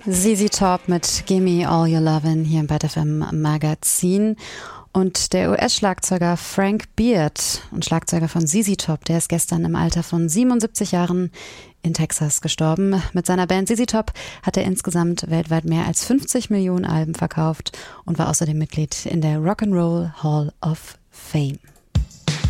ZZ Top mit Gimme All Your Lovin' hier im Bad FM Magazin. Und der US-Schlagzeuger Frank Beard und Schlagzeuger von ZZ Top, der ist gestern im Alter von 77 Jahren in Texas gestorben. Mit seiner Band ZZ Top hat er insgesamt weltweit mehr als 50 Millionen Alben verkauft und war außerdem Mitglied in der Rock'n'Roll Hall of Fame.